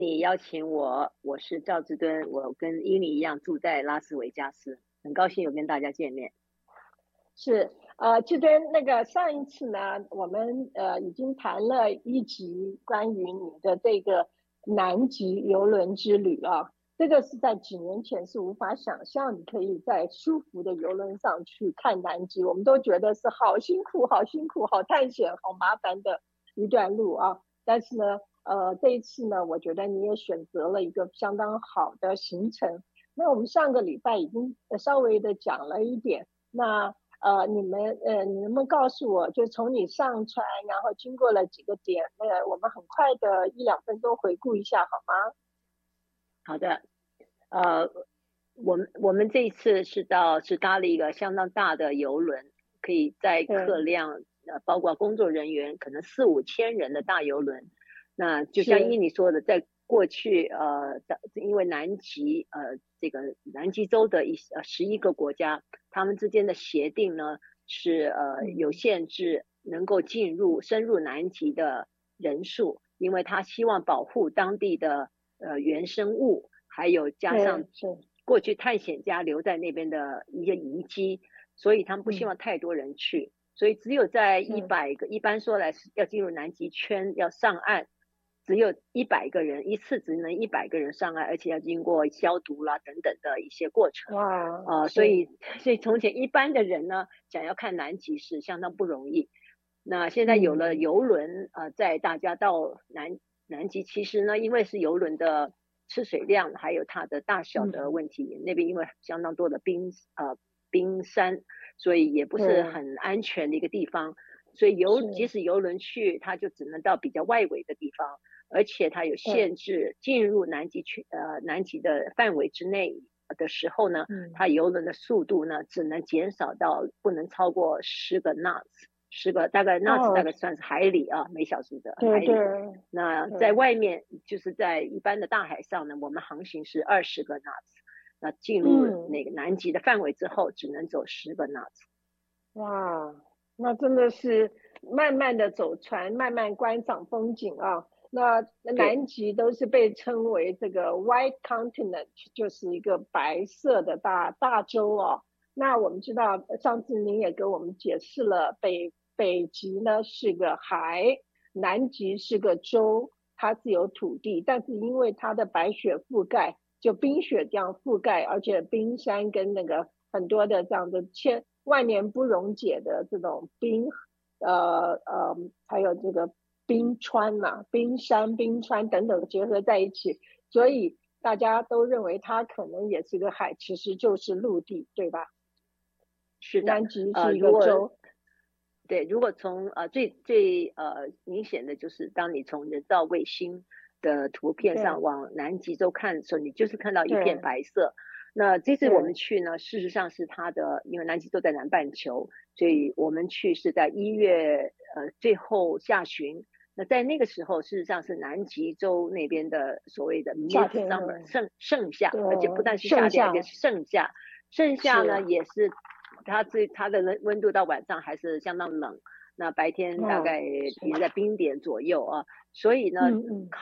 你邀请我，我是赵志敦，我跟伊妮一样住在拉斯维加斯，很高兴有跟大家见面。 是，这边那个上一次呢，我们已经谈了一集关于你的这个南极游轮之旅啊，这个是在几年前是无法想象你可以在舒服的游轮上去看南极，我们都觉得是好辛苦、好辛苦、好探险、好麻烦的一段路啊。但是呢，这一次呢，我觉得你也选择了一个相当好的行程。那我们上个礼拜已经稍微的讲了一点，那你能不能告诉我，就从你上船，然后经过了几个点，我们很快的一两分钟回顾一下好吗？ 好的，呃，我们这一次是搭了一个相当大的游轮，可以载客对， 量包括工作人员可能四五千人的大游轮。那就像依是， 你说的，在过去因为南极这个南极洲的11个国家，他们之间的协定呢是有嗯， 限制能够深入南极的人数，因为他希望保护当地的原生物，还有加上对，是， 过去探险家留在那边的一些遗迹，所以他们不希嗯， 望太多人去，所以只有在一是， 百个，一般说来要进入南极圈要上岸，只有100个人，一次只能100个人上岸，而且要经过消毒啦等等的一些过程。 哇， 所是， 以从前一般的人呢，想要看南极是相当不容易。那现在有了嗯， 游轮，载大家到南极，其实呢，因为是游轮的吃水量，还有它的大小的嗯， 问题，那边因为相当多的冰山，所以也不是对， 很安全的一个地方。所以即是， 使游轮去，它就只能到比较外围的地方，而且它有对， 限制进入南极的范围之内的时候呢， 嗯， 它游轮的速度呢只能减少到不能超过10个 knots，大概 knots 大哦， 概算是海里啊，每小时的对对海里。那在对， 外面就是在一般的大海上呢，我们航行是20个 knots，那进入嗯。 那个南极的范围之后，只能走10个 knots。 哇，那真的是慢慢的走船，慢慢观赏风景啊。那对， 南极都是被称为这个 White Continent，就是一个白色的大洲哦。那我们知道，上次您也给我们解释了北极呢是个海，南极是个洲，它是有土地，但是因为它的白雪覆盖，就冰雪这样覆盖，而且冰山跟那个很多的这样的万年不溶解的这种冰，还有这个冰川嘛，冰山、冰川等等结合在一起，所以大家都认为它可能也是个海，其实就是陆地，对吧？ 是的。 南极是一如果个洲， 如果从最明显的就是当你从人造卫星的图片上对往南极洲看的时候，你就是看到一片对白色。那这次我们对， 去呢，事实上是它的，因为南极洲在南半球，所以我们去是在1月最后下旬。那在那个时候，事实上是南极洲那边的所谓的夏天 midsummer 嗯， 盛夏， 对， 而且不但是夏天，而且盛夏是盛夏。盛夏是， 呢也是它的温度到晚上还是相当冷，那白天大嗯， 概是， 也在冰点左右啊。所以呢， 嗯嗯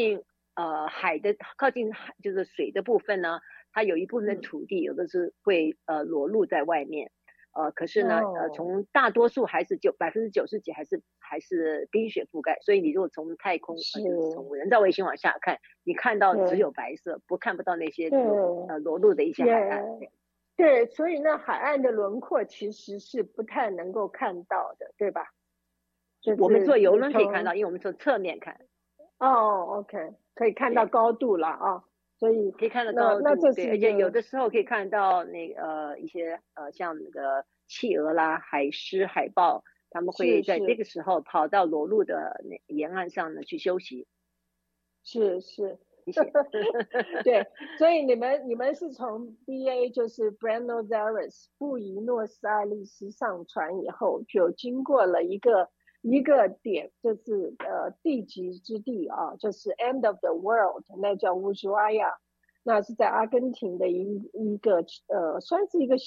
靠近海就是水的部分呢，它有一部分的嗯， 土地有的是会裸露在外面。可是呢， 哦， 从大多数还是90%几还是冰雪覆盖，所以你如果从太空就是是， 从人造卫星往下看，你看到只对有白色，看不到那些对， 裸露的一些海岸。 也对，所以那海岸的轮廓其实是不太能够看到的，对吧？就是我们坐游轮可以看到， 从因为我们从侧面看， 哦，OK，可以看到对， 高度了啊，所以可以看到那这高度，对，而且有是一个的时候可以看到一些像那个企鹅啦、海狮、海豹，他们会在这是是个时候跑到裸露的沿岸上呢去休息。 是是， 谢谢。 对，所以你们是从 BA 就是 Buenos Aires 布宜诺斯艾利斯上船以后，就经过了一个点，就是地极之地啊，就是 End of the World，那叫乌苏阿亚，那是在阿根廷的一个算是一个